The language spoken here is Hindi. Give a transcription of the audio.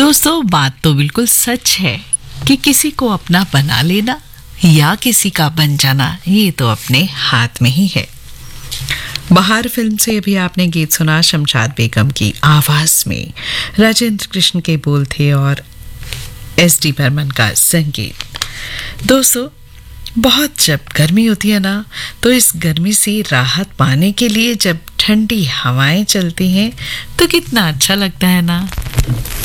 दोस्तों, बात तो बिल्कुल सच है कि किसी को अपना बना लेना या किसी का बन जाना ये तो अपने हाथ में ही है। बहार फिल्म से अभी आपने गीत सुना शमशाद बेगम की आवाज में। राजेंद्र कृष्ण के बोल थे और एस.डी. बर्मन का संगीत। दोस्तों, बहुत जब गर्मी होती है ना, तो इस गर्मी से राहत पाने के लिए जब ठंडी हवाएं चलती हैं तो कितना अच्छा लगता है ना।